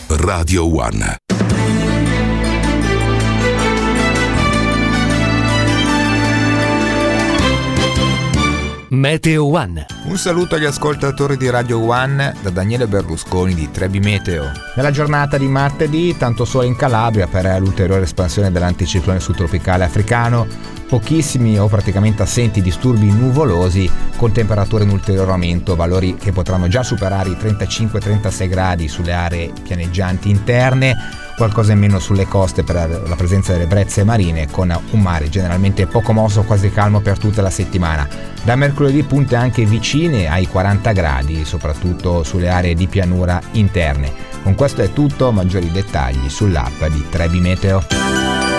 Radio One. Meteo One. Un saluto agli ascoltatori di Radio One da Daniele Berlusconi di Trebi Meteo. Nella giornata di martedì, tanto sole in Calabria per l'ulteriore espansione dell'anticiclone subtropicale africano, pochissimi o praticamente assenti disturbi nuvolosi con temperature in ulteriore aumento, valori che potranno già superare i 35-36 gradi sulle aree pianeggianti interne, qualcosa in meno sulle coste per la presenza delle brezze marine, con un mare generalmente poco mosso, quasi calmo per tutta la settimana. Da mercoledì punte anche vicine ai 40 gradi, soprattutto sulle aree di pianura interne. Con questo è tutto, maggiori dettagli sull'app di Trebi Meteo.